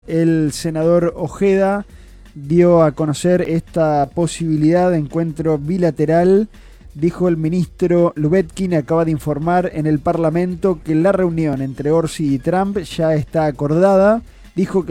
El senador Ojeda dio a conocer esta posibilidad de encuentro bilateral. Dijo el ministro Lubetkin, acaba de informar en el Parlamento que la reunión entre Orsi y Trump ya está acordada. Dijo que